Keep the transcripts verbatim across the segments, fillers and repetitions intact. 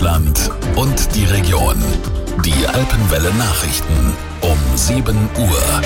Deutschland und die Region. Die Alpenwelle Nachrichten um sieben Uhr.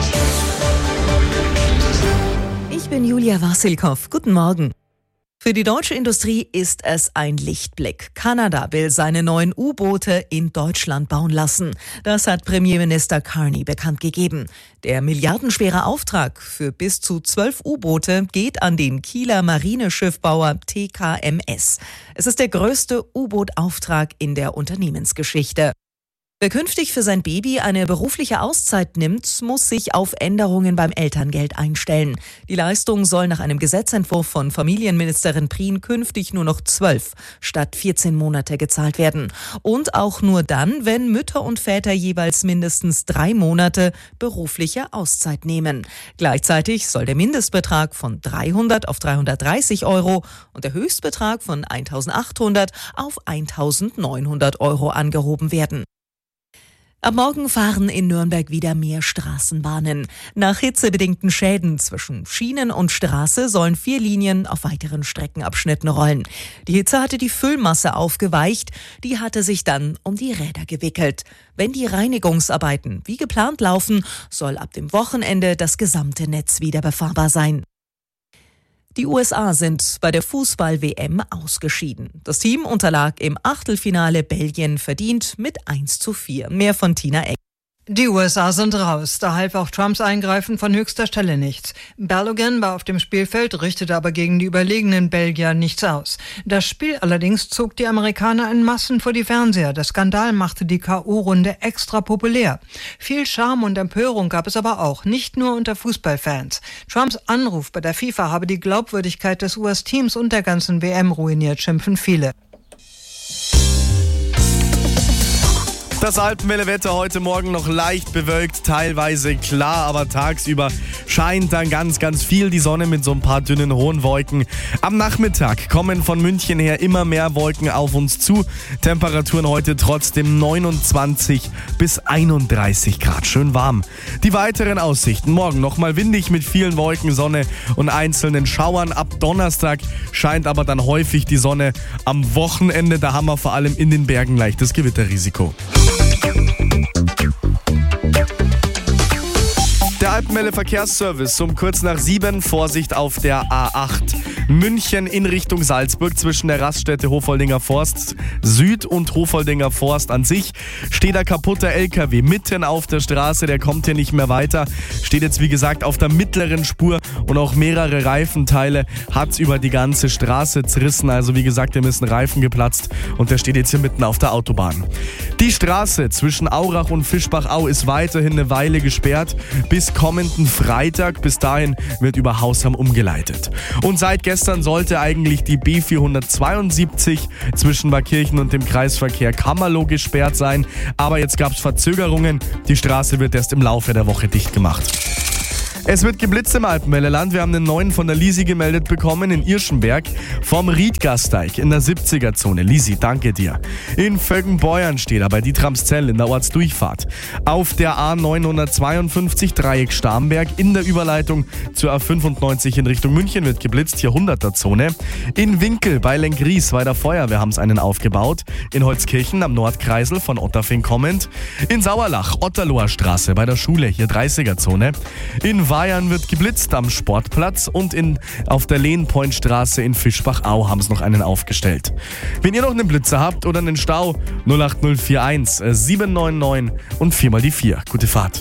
Ich bin Julia Wassilkow. Guten Morgen. Für die deutsche Industrie ist es ein Lichtblick. Kanada will seine neuen U-Boote in Deutschland bauen lassen. Das hat Premierminister Carney bekannt gegeben. Der milliardenschwere Auftrag für bis zu zwölf U-Boote geht an den Kieler Marineschiffbauer T K M S. Es ist der größte U-Boot-Auftrag in der Unternehmensgeschichte. Wer künftig für sein Baby eine berufliche Auszeit nimmt, muss sich auf Änderungen beim Elterngeld einstellen. Die Leistung soll nach einem Gesetzentwurf von Familienministerin Prien künftig nur noch zwölf statt vierzehn Monate gezahlt werden. Und auch nur dann, wenn Mütter und Väter jeweils mindestens drei Monate berufliche Auszeit nehmen. Gleichzeitig soll der Mindestbetrag von dreihundert auf dreihundertdreißig Euro und der Höchstbetrag von eintausendachthundert auf eintausendneunhundert Euro angehoben werden. Ab morgen fahren in Nürnberg wieder mehr Straßenbahnen. Nach hitzebedingten Schäden zwischen Schienen und Straße sollen vier Linien auf weiteren Streckenabschnitten rollen. Die Hitze hatte die Füllmasse aufgeweicht, die hatte sich dann um die Räder gewickelt. Wenn die Reinigungsarbeiten wie geplant laufen, soll ab dem Wochenende das gesamte Netz wieder befahrbar sein. Die U S A sind bei der Fußball-W M ausgeschieden. Das Team unterlag im Achtelfinale Belgien verdient mit eins zu vier. Mehr von Tina Eck. Die U S A sind raus, da half auch Trumps Eingreifen von höchster Stelle nichts. Balogun war auf dem Spielfeld, richtete aber gegen die überlegenen Belgier nichts aus. Das Spiel allerdings zog die Amerikaner in Massen vor die Fernseher. Der Skandal machte die K O-Runde extra populär. Viel Charme und Empörung gab es aber auch, nicht nur unter Fußballfans. Trumps Anruf bei der FIFA habe die Glaubwürdigkeit des U S-Teams und der ganzen W M ruiniert, schimpfen viele. Das Alpenwelle-Wetter heute Morgen noch leicht bewölkt, teilweise klar, aber tagsüber scheint dann ganz, ganz viel die Sonne mit so ein paar dünnen, hohen Wolken. Am Nachmittag kommen von München her immer mehr Wolken auf uns zu. Temperaturen heute trotzdem neunundzwanzig bis einunddreißig Grad, schön warm. Die weiteren Aussichten: morgen nochmal windig mit vielen Wolken, Sonne und einzelnen Schauern. Ab Donnerstag scheint aber dann häufig die Sonne. Am Wochenende, da haben wir vor allem in den Bergen leichtes Gewitterrisiko. Der Alpenwelle Verkehrsservice um kurz nach sieben. Vorsicht auf der A acht. München in Richtung Salzburg zwischen der Raststätte Hofoldinger Forst Süd und Hofoldinger Forst an sich steht ein kaputter L K W mitten auf der Straße. Der kommt hier nicht mehr weiter. Steht jetzt wie gesagt auf der mittleren Spur und auch mehrere Reifenteile hat über die ganze Straße zerrissen. Also wie gesagt, hier ist ein Reifen geplatzt und der steht jetzt hier mitten auf der Autobahn. Die Straße zwischen Aurach und Fischbach-Au ist weiterhin eine Weile gesperrt bis kommenden Freitag. Bis dahin wird über Hausham umgeleitet. Und seit gestern sollte eigentlich die B vierhundertzweiundsiebzig zwischen Markirchen und dem Kreisverkehr Kammerloh gesperrt sein. Aber jetzt gab es Verzögerungen. Die Straße wird erst im Laufe der Woche dicht gemacht. Es wird geblitzt im Alpenwelleland. Wir haben einen neuen von der Lisi gemeldet bekommen in Irschenberg vom Riedgasteig in der siebziger-Zone. Lisi, danke dir. In Vöggenbeuern steht er bei Dietramszell in der Ortsdurchfahrt. Auf der A neunhundertzweiundfünfzig Dreieck Starnberg in der Überleitung zur A fünfundneunzig in Richtung München wird geblitzt, hier hunderter-Zone. In Winkel bei Lenkries bei der Feuerwehr haben es einen aufgebaut. In Holzkirchen am Nordkreisel von Otterfing kommend. In Sauerlach, Otterloher Straße bei der Schule, hier dreißiger-Zone. In Bayern wird geblitzt am Sportplatz und in, auf der Lehnpointstraße in Fischbach-Au haben es noch einen aufgestellt. Wenn ihr noch einen Blitzer habt oder einen Stau, null acht null vier eins sieben neun neun und viermal die vier. Gute Fahrt.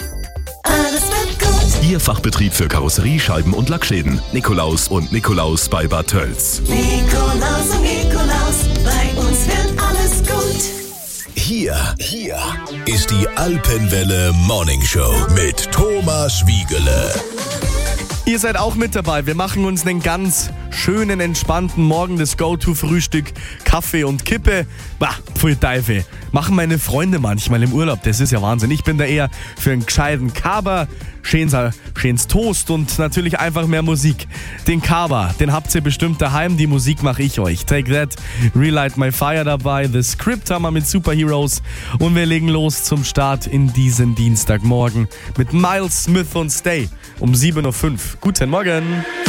Alles wird gut. Ihr Fachbetrieb für Karosserie, Scheiben und Lackschäden. Nikolaus und Nikolaus bei Bad Tölz. Nikolaus und Nikolaus, bei uns wird alles gut. Hier, hier ist die Alpenwelle Morning Show mit Thomas Wiegele. Ihr seid auch mit dabei. Wir machen uns einen ganz schönen, entspannten Morgen. Das Go-To-Frühstück, Kaffee und Kippe. Bah, pfui Teufel. Machen meine Freunde manchmal im Urlaub. Das ist ja Wahnsinn. Ich bin da eher für einen gescheiten Kaba, schönes, schönes Toast und natürlich einfach mehr Musik. Den Kaba, den habt ihr bestimmt daheim. Die Musik mache ich euch. Take That, Relight My Fire dabei. The Script haben wir mit Superheroes. Und wir legen los zum Start in diesen Dienstagmorgen mit Miles Smith und Stay um sieben Uhr fünf. Guten Morgen.